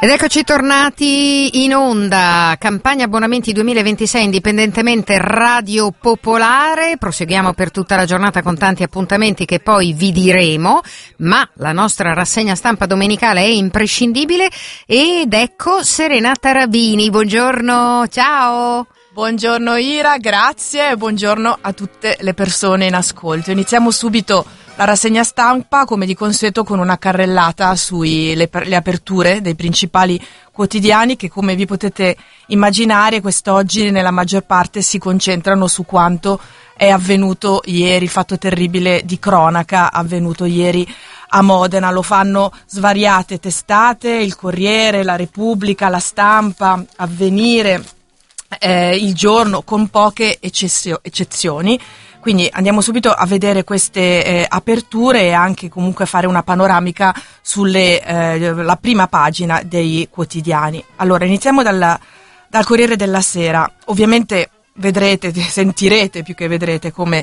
Ed eccoci tornati in onda, campagna abbonamenti 2026 indipendentemente Radio Popolare. Proseguiamo per tutta la giornata con tanti appuntamenti che poi vi diremo, ma la nostra rassegna stampa domenicale è imprescindibile ed ecco Serena Tarabini. Buongiorno, ciao! Buongiorno Ira, grazie e buongiorno a tutte le persone in ascolto. Iniziamo subito la rassegna stampa, come di consueto, con una carrellata sulle aperture dei principali quotidiani che, come vi potete immaginare, quest'oggi nella maggior parte si concentrano su quanto è avvenuto ieri, il fatto terribile di cronaca avvenuto ieri a Modena. Lo fanno svariate testate, il Corriere, la Repubblica, la Stampa, Avvenire, Il Giorno, con poche eccezioni. Quindi andiamo subito a vedere queste aperture e anche comunque fare una panoramica la prima pagina dei quotidiani. Allora, iniziamo dal Corriere della Sera. Ovviamente sentirete più che vedrete come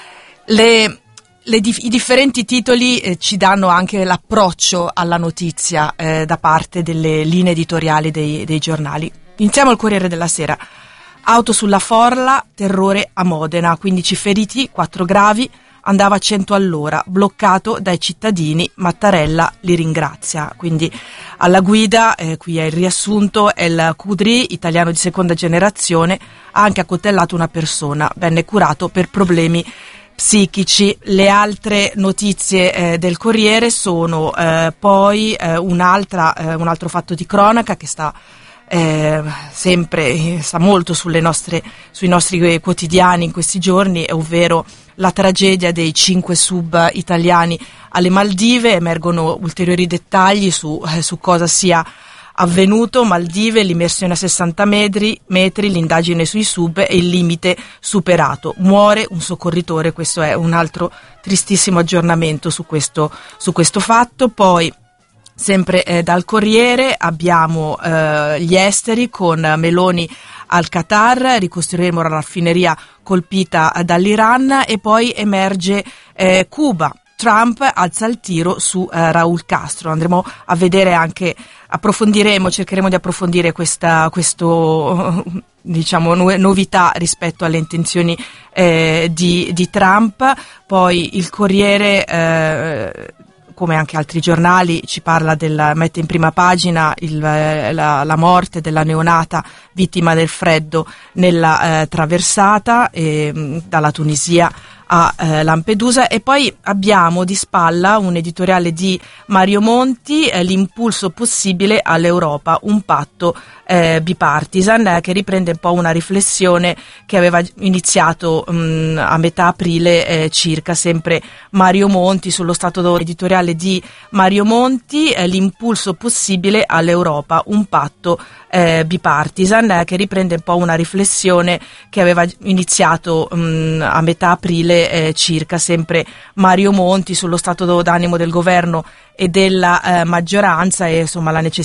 i differenti titoli ci danno anche l'approccio alla notizia da parte delle linee editoriali dei giornali. Iniziamo al Corriere della Sera. Auto sulla Forla, terrore a Modena, 15 feriti, 4 gravi, andava a 100 all'ora, bloccato dai cittadini, Mattarella li ringrazia. Quindi alla guida, qui è il riassunto, El Khudri, italiano di seconda generazione, ha anche accoltellato una persona, venne curato per problemi psichici. Le altre notizie del Corriere sono poi un altro fatto di cronaca che sta molto sui nostri quotidiani in questi giorni, ovvero la tragedia dei 5 sub italiani alle Maldive. Emergono ulteriori dettagli su cosa sia avvenuto. Maldive, l'immersione a 60 metri, l'indagine sui sub e il limite superato. Muore un soccorritore, questo è un altro tristissimo aggiornamento su questo fatto. Poi sempre dal Corriere abbiamo gli esteri con Meloni al Qatar, ricostruiremo la raffineria colpita dall'Iran e poi emerge Cuba. Trump alza il tiro su Raul Castro. Andremo a vedere anche, cercheremo di approfondire questo novità rispetto alle intenzioni di Trump. Poi il Corriere, come anche altri giornali, ci parla mette in prima pagina la morte della neonata vittima del freddo nella traversata dalla Tunisia a Lampedusa. E poi abbiamo di spalla un editoriale di Mario Monti, l'impulso possibile all'Europa, un patto bipartisan, che riprende un po' una riflessione che aveva iniziato a metà aprile circa, sempre Mario Monti, sullo stato editoriale di Mario Monti, l'impulso possibile all'Europa, un patto bipartisan, che riprende un po' una riflessione che aveva iniziato a metà aprile circa, sempre Mario Monti, sullo stato d'animo del governo e della maggioranza e insomma la necessità